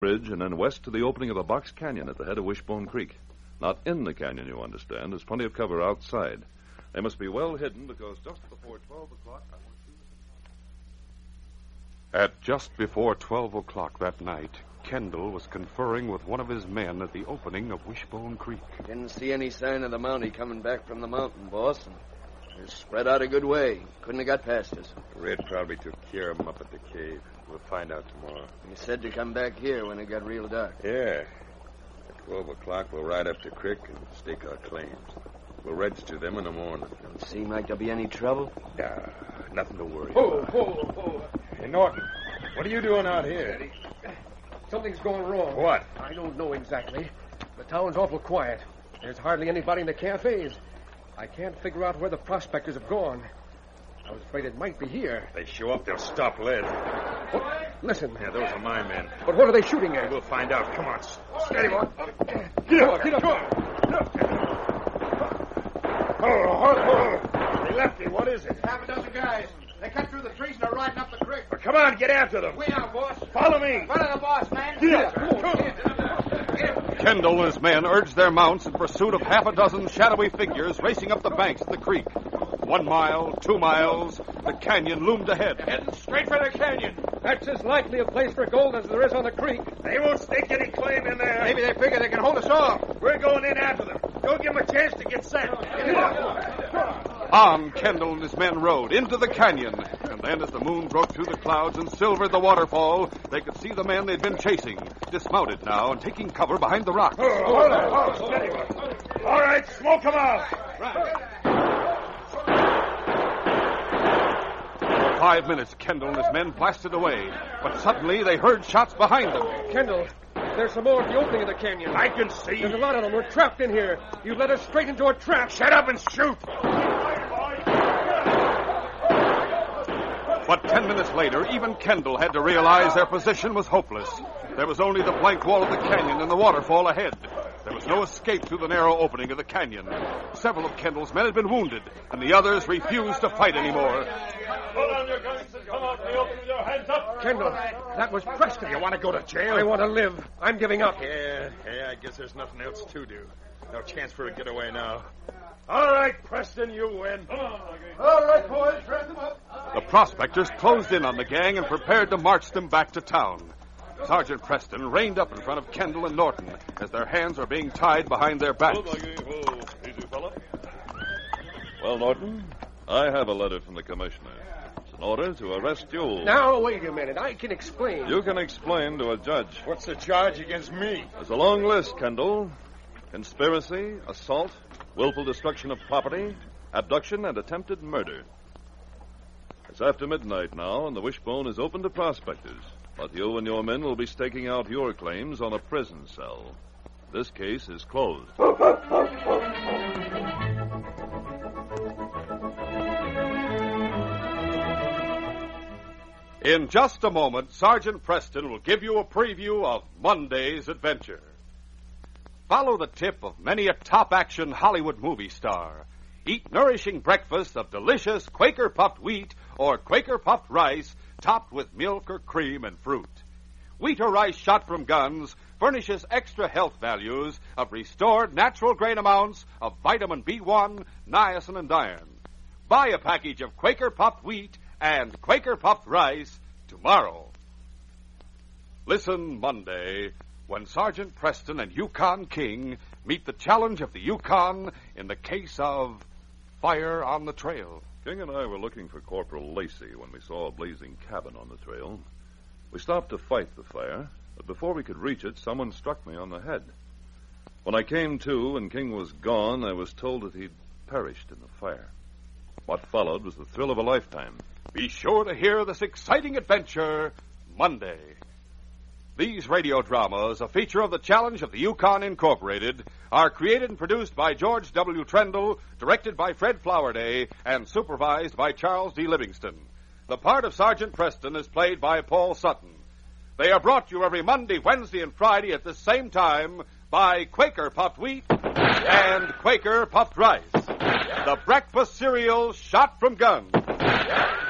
Bridge and then west to the opening of the Box Canyon at the head of Wishbone Creek. Not in the canyon, you understand. There's plenty of cover outside. They must be well hidden because just before 12 o'clock... At just before 12 o'clock that night, Kendall was conferring with one of his men at the opening of Wishbone Creek. Didn't see any sign of the Mountie coming back from the mountain, boss. They're spread out a good way. Couldn't have got past us. Red probably took care of them up at the cave. We'll find out tomorrow. He said to come back here when it got real dark. Yeah. At 12 o'clock, we'll ride up the creek and stake our claims. We'll register them in the morning. Don't seem like there'll be any trouble. Nah, nothing to worry Whoa, about. whoa. Hey, Norton, what are you doing out here? Something's going wrong. What? I don't know exactly. The town's awful quiet. There's hardly anybody in the cafes. I can't figure out where the prospectors have gone. I was afraid it might be here. If they show up, they'll stop lead. What? Listen. Yeah, those are my men. But what are they shooting at? We'll find out. Come on. Steady, boy. Get up. Oh. Hey, Lefty, what is it? Half a dozen guys. They cut through the trees and are riding up the creek. Well, come on, get after them. We are, boss. Follow me. Follow the boss, man. Get up. Kendall and his men urged their mounts in pursuit of half a dozen shadowy figures racing up the banks of the creek. 1 mile, 2 miles, the canyon loomed ahead. Heading straight for the canyon. That's as likely a place for gold as there is on the creek. They won't stake any claim in there. Maybe they figure they can hold us off. We're going in after them. Don't give them a chance to get set. On Kendall and his men rode into the canyon. And then as the moon broke through the clouds and silvered the waterfall, they could see the men they'd been chasing, dismounted now and taking cover behind the rocks. Hold on. Steady, boy. All right, smoke them out. For 5 minutes, Kendall and his men blasted away. But suddenly they heard shots behind them. Kendall, there's some more at the opening of the canyon. I can see. There's a lot of them. We're trapped in here. You led us straight into a trap. Shut up and shoot. But 10 minutes later, even Kendall had to realize their position was hopeless. There was only the blank wall of the canyon and the waterfall ahead. There was no escape through the narrow opening of the canyon. Several of Kendall's men had been wounded, and the others refused to fight anymore. Hold on your guns and come out in the open with your hands up. Kendall, that was Preston. You want to go to jail? I want to live. I'm giving up. Yeah, I guess there's nothing else to do. No chance for a getaway now. All right, Preston, you win. All right, boys, dress them up. The prospectors closed in on the gang and prepared to march them back to town. Sergeant Preston reined up in front of Kendall and Norton as their hands were being tied behind their backs. Easy, fella. Well, Norton, I have a letter from the commissioner. It's an order to arrest you. Now, wait a minute. I can explain. You can explain to a judge. What's the charge against me? There's a long list, Kendall. Conspiracy, assault, willful destruction of property, abduction, and attempted murder. It's after midnight now, and the Wishbone is open to prospectors. But you and your men will be staking out your claims on a prison cell. This case is closed. In just a moment, Sergeant Preston will give you a preview of Monday's adventure. Follow the tip of many a top-action Hollywood movie star. Eat nourishing breakfast of delicious Quaker puffed wheat or Quaker puffed rice topped with milk or cream and fruit. Wheat or rice shot from guns furnishes extra health values of restored natural grain amounts of vitamin B1, niacin, and iron. Buy a package of Quaker puffed wheat and Quaker puffed rice tomorrow. Listen Monday when Sergeant Preston and Yukon King meet the challenge of the Yukon in the case of Fire on the Trail. King and I were looking for Corporal Lacey when we saw a blazing cabin on the trail. We stopped to fight the fire, but before we could reach it, someone struck me on the head. When I came to and King was gone, I was told that he'd perished in the fire. What followed was the thrill of a lifetime. Be sure to hear this exciting adventure Monday. These radio dramas, a feature of the Challenge of the Yukon Incorporated, are created and produced by George W. Trendle, directed by Fred Flowerday, and supervised by Charles D. Livingston. The part of Sergeant Preston is played by Paul Sutton. They are brought to you every Monday, Wednesday, and Friday at the same time by Quaker Puffed Wheat and Quaker Puffed Rice. The breakfast cereal shot from guns.